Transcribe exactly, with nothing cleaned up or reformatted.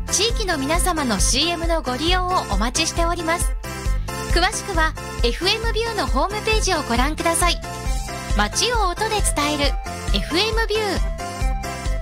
地域の皆様の シーエム のご利用をお待ちしております。詳しくは エフエム ビューのホームページをご覧ください。街を音で伝える エフエム ビュー。